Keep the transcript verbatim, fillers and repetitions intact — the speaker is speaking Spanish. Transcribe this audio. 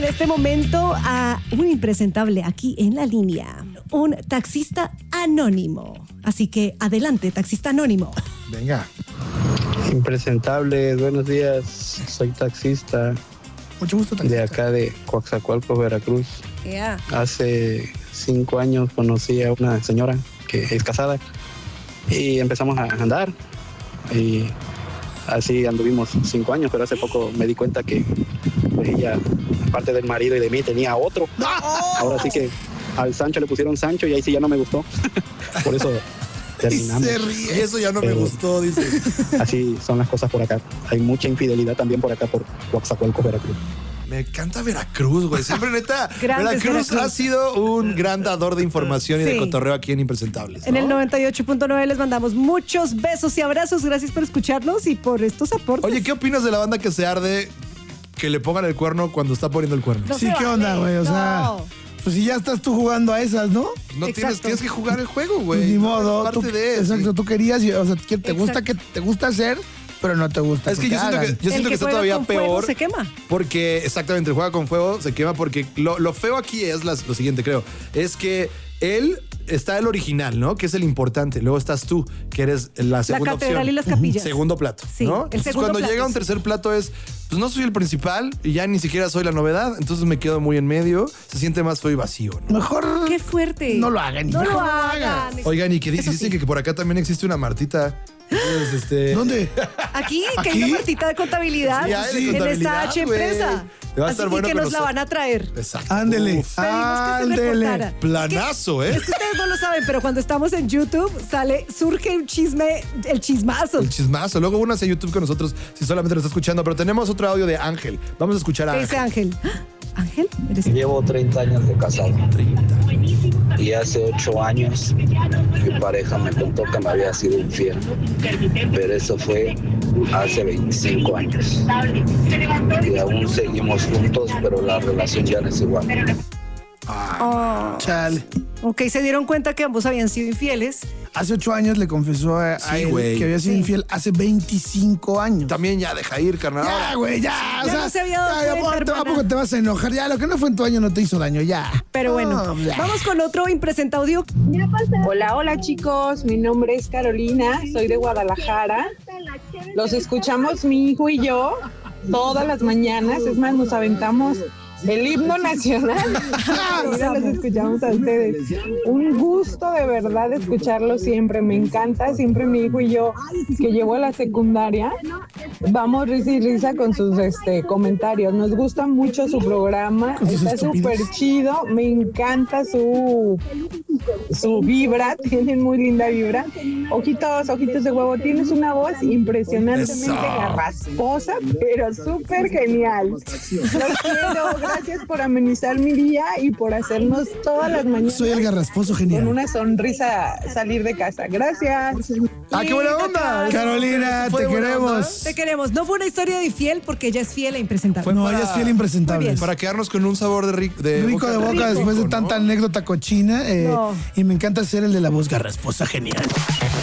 este momento a un impresentable aquí en la línea, un taxista anónimo. Así que adelante, taxista anónimo. Venga. Impresentable, buenos días. Soy taxista. Mucho gusto, taxista. De acá de Coaxacualcos, Veracruz. Yeah. Hace cinco años conocí a una señora que es casada y empezamos a andar. Y así anduvimos cinco años, pero hace poco me di cuenta que pues, ella, aparte del marido y de mí, tenía otro. Ahora sí que al Sancho le pusieron Sancho y ahí sí ya no me gustó. Por eso terminamos. Y se ríe. Y eso ya no pero me gustó, dice. Así son las cosas por acá. Hay mucha infidelidad también por acá, por Coaxacualcos, Veracruz. Me encanta Veracruz, güey. Siempre, neta, Grandes Veracruz, Veracruz ha sido un gran dador de información y sí. de cotorreo aquí en Impresentables, ¿no? En el noventa y ocho punto nueve les mandamos muchos besos y abrazos. Gracias por escucharnos y por estos aportes. Oye, ¿qué opinas de la banda que se arde que le pongan el cuerno cuando está poniendo el cuerno? No sí, ¿qué onda, güey? O no. sea, pues si ya estás tú jugando a esas, ¿no? No tienes, tienes que jugar el juego, güey. Pues ni modo. Es parte tú, de eso. Exacto, tú querías, o sea, te exacto. gusta que te gusta hacer, pero no te gusta. Es que yo siento que, yo siento que, que está todavía con peor. Fuego se quema. Porque, exactamente, el juega con fuego se quema porque lo, lo feo aquí es las, lo siguiente, creo. Es que él está el original, ¿no? Que es el importante. Luego estás tú, que eres la segunda La catedral opción. y las capillas. Segundo plato, sí, ¿no? El Entonces, segundo cuando plato, llega un sí. tercer plato es, pues no soy el principal y ya ni siquiera soy la novedad. Entonces me quedo muy en medio. Se siente más feo y vacío, ¿no? Mejor. ¡Qué fuerte! No lo hagan. No, no lo hagan. hagan. Oigan, y que dice sí. que por acá también existe una Martita. Entonces, este... ¿Dónde? Aquí, que ¿Aquí? hay una Martita de contabilidad, Sí, hay de en contabilidad, esta H güey. empresa. Va a Así estar bueno que con nos la nosotros. van a traer. Exacto. Ándele. Pedimos que se Ándele. reportara. Planazo, es que, ¿eh? es que ustedes no lo saben, pero cuando estamos en YouTube sale, surge un chisme, el chismazo. El chismazo. Luego uno hace YouTube con nosotros si solamente lo está escuchando. Pero tenemos otro audio de Ángel. Vamos a escuchar a ¿Qué Ángel. dice Ángel? ¿Ángel? ¿Eres Llevo treinta años de casado. treinta. Y hace ocho años mi pareja me contó que me había sido infiel. Pero eso fue hace veinticinco años. Y aún seguimos juntos, pero la relación ya no es igual. Ah, oh. Chale. Ok, se dieron cuenta que ambos habían sido infieles. Hace ocho años le confesó a, a Sí, él güey. que había sido Sí. infiel hace veinticinco años. También ya deja ir, carnal. Ya, güey, ya. Ya o sea, no se había dado ya, cuenta, ya, ¿a hermana. poco te vas a enojar? Ya, lo que no fue en tu año no te hizo daño, ya. Pero bueno, No, ya. vamos con otro impresenta audio. Hola, hola chicos, mi nombre es Carolina, soy de Guadalajara. Los escuchamos mi hijo y yo todas las mañanas, es más, nos aventamos el himno nacional. Ahora los escuchamos a ustedes. Un gusto de verdad escucharlos siempre, me encanta. Siempre mi hijo y yo, que llevo a la secundaria, vamos risa y risa con sus este, comentarios. Nos gusta mucho su programa, está súper chido, me encanta su, su vibra, tienen muy linda vibra. Ojitos, ojitos de huevo, tienes una voz impresionantemente Eso. garrasposa, pero súper genial. Los quiero. Gracias por amenizar mi día y por hacernos todas las mañanas Soy el garrasposo genial. con una sonrisa salir de casa. Gracias. ¡Ah, qué buena onda! Carolina, ¿Fue te buena queremos. onda? Te queremos. No fue una historia de fiel porque ella es fiel e impresentable. Fue No, para- ella es fiel e impresentable. Muy bien. Para quedarnos con un sabor de, rico de Rico de boca Rico, después de ¿no? tanta anécdota cochina. Eh, No. Y me encanta ser el de la voz garrasposa genial.